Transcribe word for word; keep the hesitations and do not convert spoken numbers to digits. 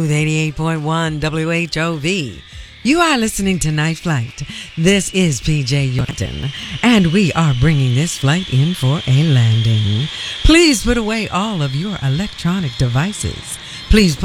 eighty-eight point one W H O V. You are listening to Night Flight. This is P J Yorkton, and we are bringing this flight in for a landing. Please put away all of your electronic devices. Please put